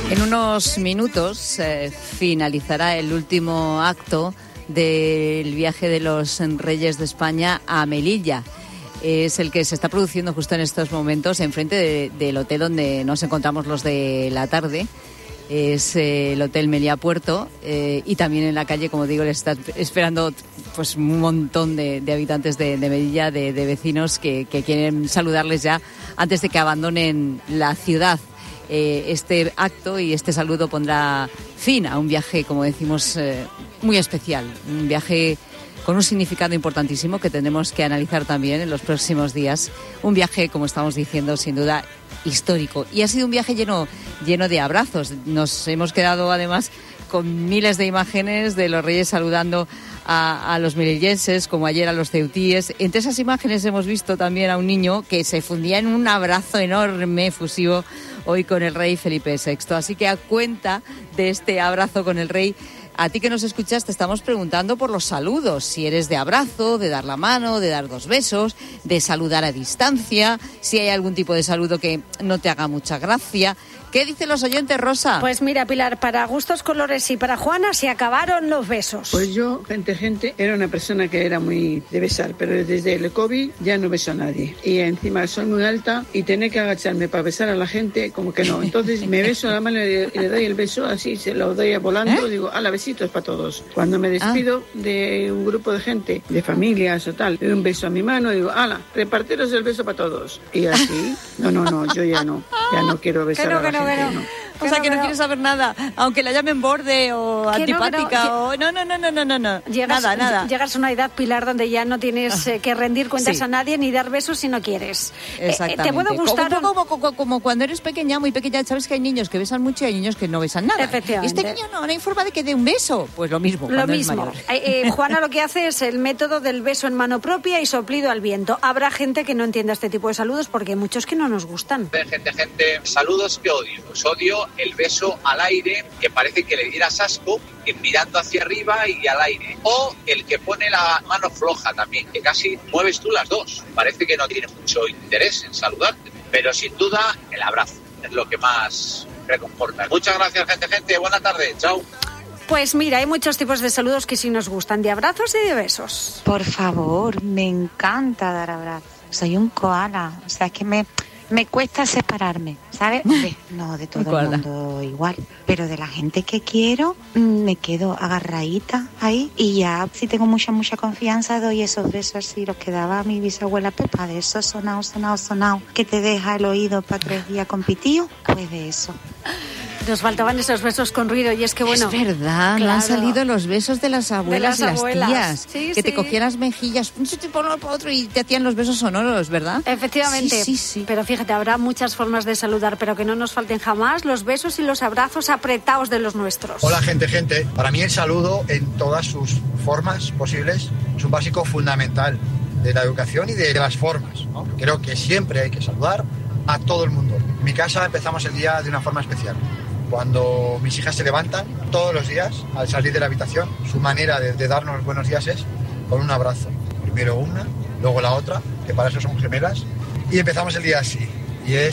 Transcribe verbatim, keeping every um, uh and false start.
En unos minutos eh, finalizará el último acto del viaje de los Reyes de España a Melilla. Es el que se está produciendo justo en estos momentos enfrente de, del hotel donde nos encontramos los de la tarde. Es eh, el Hotel Meliá Puerto eh, y también en la calle, como digo, le está esperando pues un montón de, de habitantes de, de Melilla, de, de vecinos que, que quieren saludarles ya antes de que abandonen la ciudad. Eh, este acto y este saludo pondrá fin a un viaje, como decimos, eh, muy especial, un viaje con un significado importantísimo que tendremos que analizar también en los próximos días. Un viaje, como estamos diciendo, sin duda histórico. Y ha sido un viaje lleno, lleno de abrazos. Nos hemos quedado además con miles de imágenes de los reyes saludando a, a los melillenses, como ayer a los ceutíes. Entre esas imágenes hemos visto también a un niño que se fundía en un abrazo enorme, efusivo, hoy con el rey Felipe sexto. Así que a cuenta de este abrazo con el rey, a ti que nos escuchas te estamos preguntando por los saludos, si eres de abrazo, de dar la mano, de dar dos besos, de saludar a distancia, si hay algún tipo de saludo que no te haga mucha gracia. ¿Qué dicen los oyentes, Rosa? Pues mira, Pilar, para gustos colores y para Juana se acabaron los besos. Pues yo, gente, gente, era una persona que era muy de besar, pero desde el COVID ya no beso a nadie. Y encima soy muy alta y tener que agacharme para besar a la gente, como que no. Entonces me beso a la mano y le doy el beso, así se lo doy volando, ¿Eh? Digo, ala, besitos para todos. Cuando me despido ah. de un grupo de gente, de familias o tal, doy un beso a mi mano y digo, ala, repartiros el beso para todos. Y así, no, no, no, yo ya no, ya no quiero besar no, a la gente. No, no. O sea, que no, no quieres saber nada, aunque la llamen borde o antipática no, no, o... No, no, no, no, no, no, no. Llegas, nada, nada. Llegas a una edad, Pilar, donde ya no tienes eh, que rendir cuentas sí. a nadie ni dar besos si no quieres. Exactamente. Eh, te puede gustar... Como, como, como, como cuando eres pequeña, muy pequeña, sabes que hay niños que besan mucho y hay niños que no besan nada. Efectivamente. Este niño no, no hay forma de que dé un beso. Pues lo mismo. Lo mismo. Eh, eh, Juana lo que hace es el método del beso en mano propia y soplido al viento. Habrá gente que no entienda este tipo de saludos porque hay muchos que no nos gustan. Gente, gente, saludos que odio. Pues odio el beso al aire, que parece que le dieras asco, mirando hacia arriba y al aire. O el que pone la mano floja también, que casi mueves tú las dos. Parece que no tiene mucho interés en saludarte. Pero sin duda, el abrazo es lo que más reconforta. Muchas gracias, gente, gente. Buena tarde. Chao. Pues mira, hay muchos tipos de saludos que sí nos gustan, de abrazos y de besos. Por favor, me encanta dar abrazos. Soy un koala, o sea, es que me... Me cuesta separarme, ¿sabes? De, no de todo el mundo igual, pero de la gente que quiero me quedo agarradita ahí y ya si tengo mucha, mucha confianza doy esos besos así, los que daba mi bisabuela Pepa, de esos sonado, sonado, sonado, que te deja el oído para tres días con pitío, pues de eso. Nos faltaban esos besos con ruido y es que bueno... Es verdad, claro. Me han salido los besos de las abuelas de las y las abuelas. tías. Sí, que sí. Te cogían las mejillas, un sitio por uno por otro y te hacían los besos sonoros, ¿verdad? Efectivamente. Sí, sí, sí. Pero fíjate, habrá muchas formas de saludar, pero que no nos falten jamás los besos y los abrazos apretados de los nuestros. Hola, gente, gente. Para mí el saludo en todas sus formas posibles es un básico fundamental de la educación y de las formas, ¿no? Creo que siempre hay que saludar a todo el mundo. En mi casa empezamos el día de una forma especial. Cuando mis hijas se levantan todos los días al salir de la habitación, su manera de, de darnos buenos días es con un abrazo. Primero una, luego la otra, que para eso son gemelas, y empezamos el día así. Y es